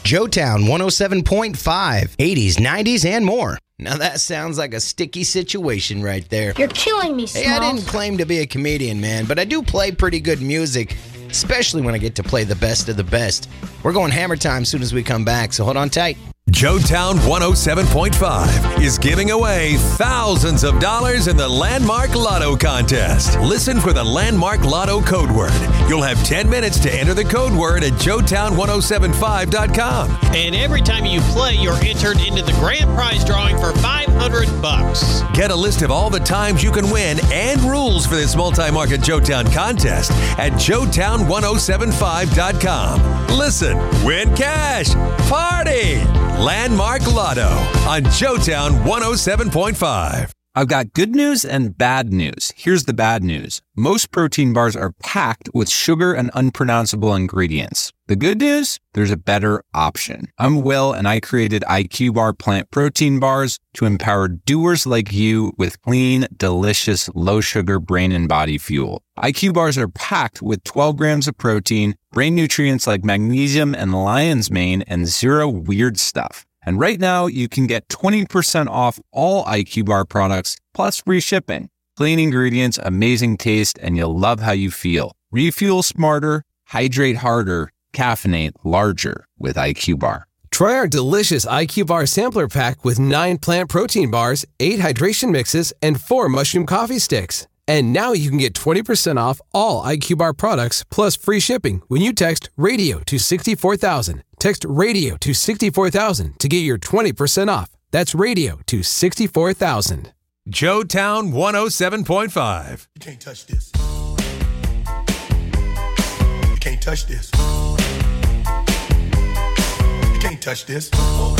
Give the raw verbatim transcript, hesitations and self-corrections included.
Joetown one oh seven point five, eighties, nineties, and more. Now that sounds like a sticky situation right there. You're killing me, Hey, I Smalls. didn't claim to be a comedian, man, but I do play pretty good music, especially when I get to play the best of the best. We're going hammer time as soon as we come back, so hold on tight. Joetown one oh seven point five is giving away thousands of dollars in the Landmark Lotto contest. Listen for the Landmark Lotto code word. You'll have ten minutes to enter the code word at joetown ten seventy-five dot com. And every time you play, you're entered into the grand prize drawing for five hundred bucks. Get a list of all the times you can win and rules for this multi-market Joetown contest at joetown ten seventy-five dot com. Listen, win cash, party! Landmark Lotto on Joetown one oh seven point five. I've got good news and bad news. Here's the bad news. Most protein bars are packed with sugar and unpronounceable ingredients. The good news? There's a better option. I'm Will, and I created I Q Bar plant protein bars to empower doers like you with clean, delicious, low-sugar brain and body fuel. I Q bars are packed with twelve grams of protein, brain nutrients like magnesium and lion's mane, and zero weird stuff. And right now, you can get twenty percent off all I Q Bar products, plus free shipping. Clean ingredients, amazing taste, and you'll love how you feel. Refuel smarter, hydrate harder, caffeinate larger with I Q Bar. Try our delicious I Q Bar sampler pack with nine plant protein bars, eight hydration mixes, and four mushroom coffee sticks. And now you can get twenty percent off all I Q Bar products plus free shipping when you text RADIO to sixty-four thousand. Text RADIO to sixty-four thousand to get your twenty percent off. That's RADIO to sixty-four thousand. Joetown one oh seven point five. You can't touch this. You can't touch this. You can't touch this.